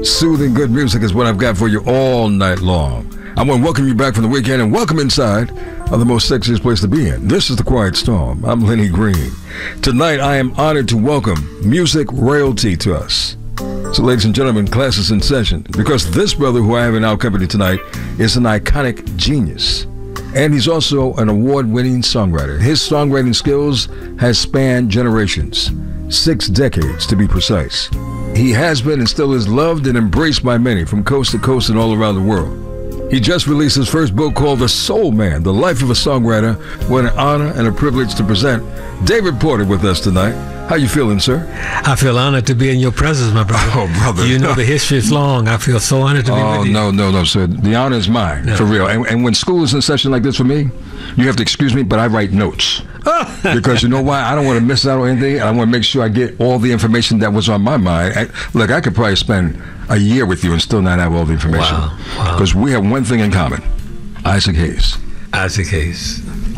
Soothing good music is what I've got for you all night long. I want to welcome you back from the weekend and welcome inside of the most sexiest place to be in. This is The Quiet Storm. I'm Lenny Green. Tonight, I am honored to welcome music royalty to us. So, ladies and gentlemen, class is in session because this brother who I have in our company tonight is an iconic genius. And he's also an award-winning songwriter. His songwriting skills has spanned generations, 6 decades to be precise. He has been and still is loved and embraced by many from coast to coast and all around the world. He just released his first book called The Soul Man, The Life of a Songwriter. What an honor and a privilege to present David Porter with us tonight. How you feeling, sir? I feel honored to be in your presence, my brother. Oh, brother. You know the history is long. I feel so honored to be with you. Oh, no, sir. The honor is mine, for real. And when school is in session like this for me, you have to excuse me, but I write notes. Because you know why? I don't want to miss out on anything. I want to make sure I get all the information that was on my mind. Look, I could probably spend a year with you and still not have all the information. Wow. Because we have one thing in common. Isaac Hayes. Isaac Hayes.